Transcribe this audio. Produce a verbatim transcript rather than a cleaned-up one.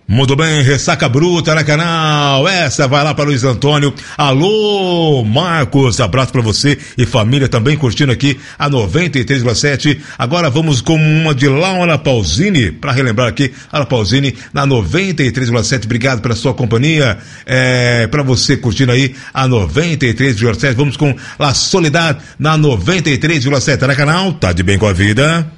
Muito bem, Ressaca Bruta na canal, essa vai lá para Luiz Antônio. Alô, Marcos, abraço para você e família também curtindo aqui a noventa e três vírgula sete. Agora vamos com uma de Laura Pausini, para relembrar aqui, Laura Pausini na noventa e três vírgula sete. Obrigado pela sua companhia, é, para você curtindo aí a noventa e três vírgula sete. Vamos com La Soledad na noventa e três vírgula sete na canal, tá de bem com a vida.